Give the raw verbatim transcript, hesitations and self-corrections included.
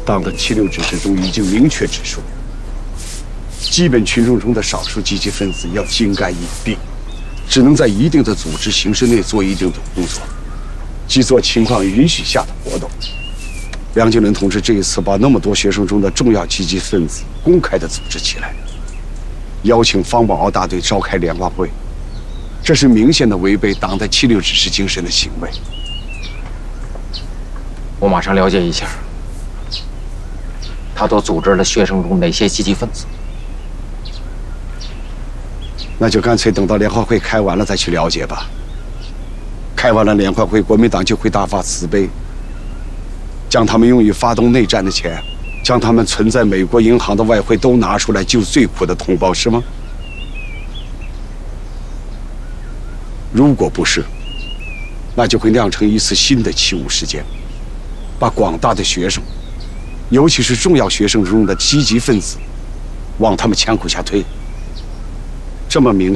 党的七六指示中已经明确指出，基本群众中的少数积极分子要精干隐蔽，只能在一定的组织形式内做一定的工作，即做情况允许下的活动。梁经纶同志这一次把那么多学生中的重要积极分子公开地组织起来，邀请方宝鳌大队召开联欢会，这是明显的违背党的七六指示精神的行为。 我马上了解一下，他都组织了学生中哪些积极分子？ 那就干脆等到联欢会开完了再去了解吧。开完了联欢会，国民党就会大发慈悲，将他们用于发动内战的钱，将他们存在美国银行的外汇都拿出来救最苦的同胞，是吗？如果不是，那就会酿成一次新的起舞事件，把广大的学生，尤其是重要学生中的积极分子，往他们枪口下推。这么明